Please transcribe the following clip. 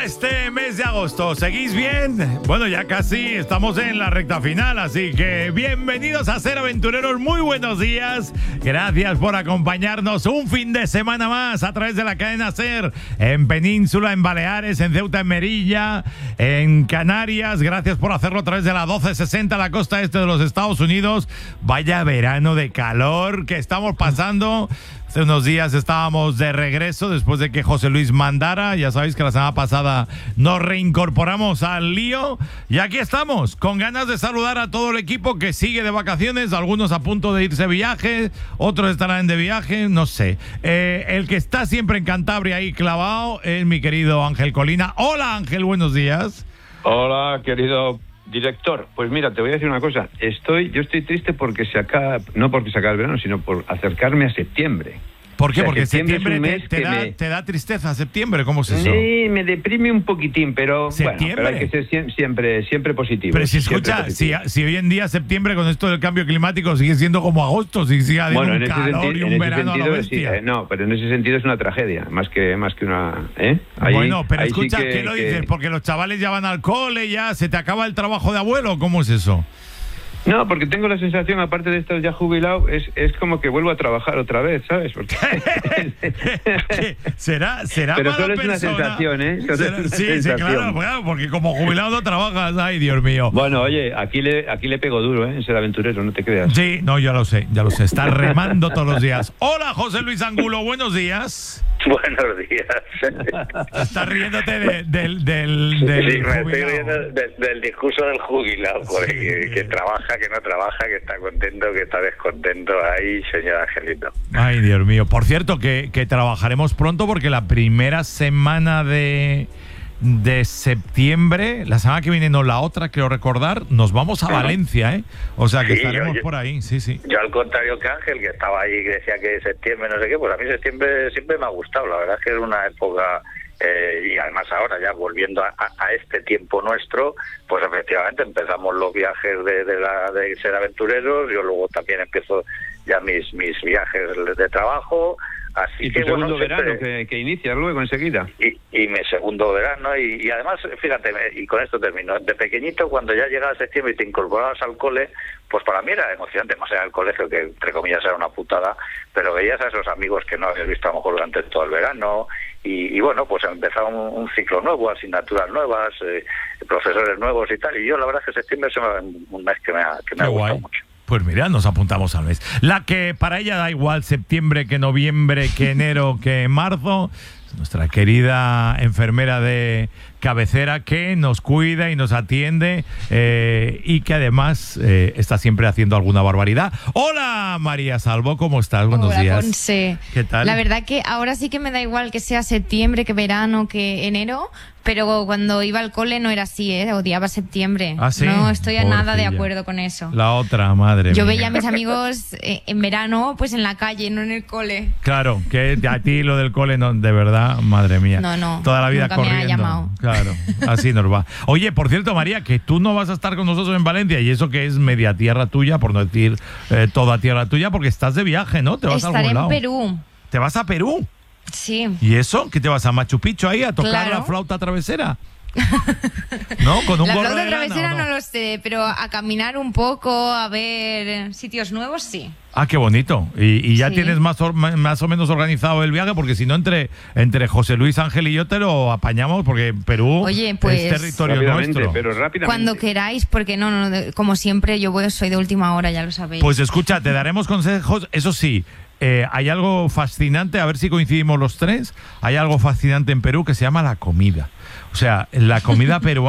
este mes de agosto. ¿Seguís bien? Bueno, ya casi estamos en la recta final, así que bienvenidos a Ser Aventureros, muy buenos días. Gracias por acompañarnos un fin de semana más a través de la cadena Ser, en Península, en Baleares, en Ceuta, en Melilla, en Canarias. Gracias por hacerlo a través de la 1260, la costa este de los Estados Unidos. Vaya verano de calor que estamos pasando. Hace unos días estábamos de regreso después de que José Luis mandara. Ya sabéis que la semana pasada nos reincorporamos al lío. Y aquí estamos, con ganas de saludar a todo el equipo que sigue de vacaciones. Algunos a punto de irse de viaje, otros estarán de viaje, no sé. El que está siempre en Cantabria ahí clavado es mi querido Ángel Colina. Hola Ángel, buenos días. Hola, querido director. Pues mira, te voy a decir una cosa. Yo estoy triste porque no porque se acaba el verano, sino por acercarme a septiembre. ¿Por qué? O sea, Porque septiembre te da tristeza septiembre. ¿Cómo es eso? Sí, me deprime un poquitín, pero ¿Septiembre? bueno, pero hay que ser siempre positivo. Pero si escucha, si hoy en día septiembre con esto del cambio climático sigue siendo como agosto, si sigue habiendo un calor y un verano a la bestia. Sí, no, pero en ese sentido es una tragedia, más que una... Ahí, bueno, pero ahí escucha, sí ¿qué lo dices? Porque los chavales ya van al cole, ya se te acaba el trabajo de abuelo, ¿cómo es eso? No, porque tengo la sensación, aparte de estar ya jubilado, es como que vuelvo a trabajar otra vez, ¿sabes? Porque ¿Será pero mala solo es persona? una sensación, ¿eh? Sí, claro, porque como jubilado no trabajas. Ay, Dios mío. Bueno, oye, aquí le pego duro, en Ser Aventurero, no te creas. Sí, no, ya lo sé. Está remando todos los días. Hola, José Luis Angulo, buenos días. Buenos días. Estás riéndote del sí, me estoy jubilado. riendo del discurso del jubilado, porque que trabaja, que no trabaja, que está contento, que está descontento. Ahí, señor Angelito. Ay, Dios mío. Por cierto, que trabajaremos pronto porque la primera semana de septiembre, la semana que viene, no la otra, creo recordar, nos vamos a Valencia, ¿eh? O sea que Sí, estaremos yo- por ahí, sí. Yo, al contrario que Ángel, que estaba ahí, que decía que septiembre, no sé qué, pues a mí septiembre siempre me ha gustado. La verdad es que es una época... y además ahora ya volviendo a este tiempo nuestro, pues efectivamente empezamos los viajes de Ser Aventureros. Yo luego también empiezo ya mis viajes de trabajo, así Y tu que segundo bueno, siempre- verano que inicias luego enseguida. y mi segundo verano, y además, fíjate, y con esto termino, de pequeñito, cuando ya llegaba septiembre y te incorporabas al cole, pues para mí era emocionante, más allá del colegio, que entre comillas era una putada, pero veías a esos amigos que no habías visto a lo mejor durante todo el verano, y bueno, pues empezaba un ciclo nuevo, asignaturas nuevas, profesores nuevos y tal, y yo la verdad es que septiembre es un mes que me ha Qué gustado guay. mucho. Pues mira, nos apuntamos al mes. La que para ella da igual septiembre que noviembre, que enero, que marzo, nuestra querida enfermera de cabecera que nos cuida y nos atiende y que además está siempre haciendo alguna barbaridad. Hola María Salvo, ¿cómo estás? Buenos Hola, días. Conse. ¿Qué tal? La verdad que ahora sí que me da igual que sea septiembre, que verano, que enero, pero cuando iba al cole no era así, odiaba septiembre. ¿Ah, sí? No estoy a nada de Pobrecilla. acuerdo con eso. La otra, madre Yo mía. veía a mis amigos en verano pues en la calle, no en el cole. Claro, que a ti lo del cole, no, de verdad, madre mía. No, Toda la vida nunca me ha corriendo. llamado. Claro, así nos va. Oye, por cierto, María, que tú no vas a estar con nosotros en Valencia, y eso que es media tierra tuya, por no decir toda tierra tuya, porque estás de viaje, ¿no? Te vas a Estaré algún lado. en Perú. ¿Te vas a Perú? Sí. ¿Y eso? ¿Que te vas a Machu Picchu ahí a tocar Claro. la flauta travesera? ¿No? Con un La gorro flauta de lana, travesera ¿o no lo sé, pero a caminar un poco, a ver sitios nuevos, sí. Ah, qué bonito. Y ya Sí. tienes más o menos organizado el viaje, porque si no, entre José Luis, Ángel y yo te lo apañamos, porque Perú Oye, pues, es territorio Rápidamente, nuestro. pero rápidamente. Cuando queráis, porque no, como siempre yo soy de última hora, ya lo sabéis. Pues escucha, te daremos consejos. Eso sí, hay algo fascinante, a ver si coincidimos los tres. Hay algo fascinante en Perú que se llama la comida. O sea, la comida peruana.